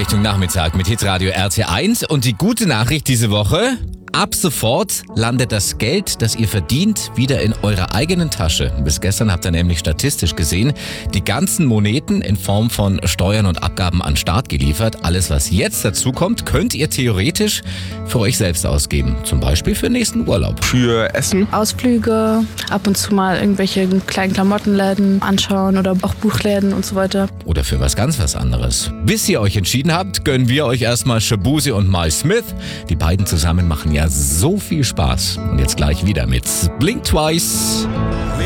Richtung Nachmittag mit Hitradio RT1. Und die gute Nachricht diese Woche: ab sofort landet das Geld, das ihr verdient, wieder in eurer eigenen Tasche. Bis gestern habt ihr nämlich statistisch gesehen die ganzen Moneten in Form von Steuern und Abgaben an den Staat geliefert. Alles, was jetzt dazu kommt, könnt ihr theoretisch für euch selbst ausgeben. Zum Beispiel für den nächsten Urlaub. Für Essen. Ausflüge, ab und zu mal irgendwelche kleinen Klamottenläden anschauen oder auch Buchläden und so weiter. Oder für was ganz was anderes. Bis ihr euch entschieden habt, gönnen wir euch erstmal Shaboozey und Miles Smith. Die beiden zusammen machen ja so viel Spaß. Und jetzt gleich wieder mit Blink Twice.